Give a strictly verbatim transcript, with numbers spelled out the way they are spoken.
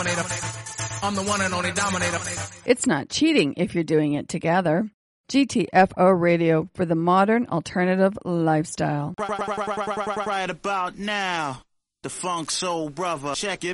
I'm the one and only dominator. It's not cheating if you're doing it together. G T F O Radio for the modern alternative lifestyle. Right, right, right, right, right, right about now, the Funk Soul Brother. Check it.